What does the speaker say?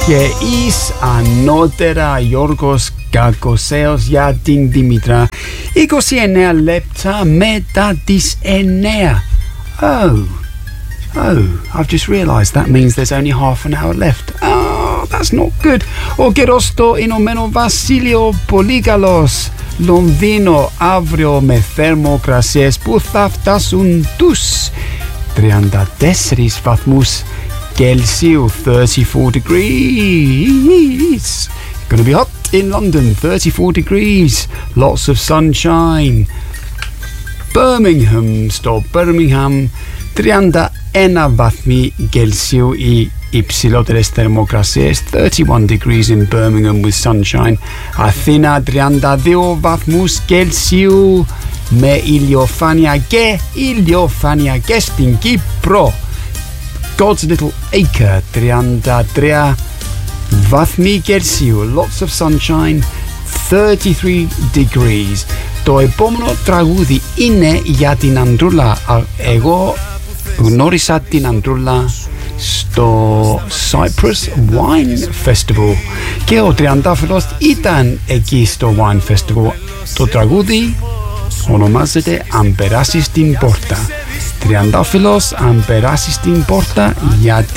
Και εις ανώτερα Γιώργος Κακοσέος για την Δήμητρα. 29 λεπτά μετά τις 9. Oh, I've just realised that means there's only half an hour left. Oh, that's not good. Ο καιρός στο Ηνωμένο Βασίλειο πολύ καλός. Λονδίνο αύριο με θερμοκρασίες που θα φτάσουν τους 34 βαθμούς Celsius, 34 degrees. Gonna be hot in London, 34 degrees. Lots of sunshine. Birmingham, στο Birmingham, 31 βαθμοί Κελσίου οι υψηλότερες θερμοκρασίες, 31 degrees in Birmingham with sunshine. Αθήνα 32 βαθμούς Κελσίου με ηλιοφάνεια και στην Κύπρο. God's Little Acre 33 βαθμοί Κελσίου, lots of sunshine, 33 degrees. Το επόμενο τραγούδι είναι για την Ανδρούλα. Εγώ γνώρισα την Ανδρούλα στο Cyprus Wine Festival και ο Τριαντάφυλλος ήταν εκεί στο Wine Festival. Το τραγούδι ονομάζεται «Αν περάσεις την πόρτα». Τριαντάφυλλος, αν περάσεις την πόρτα, γιατί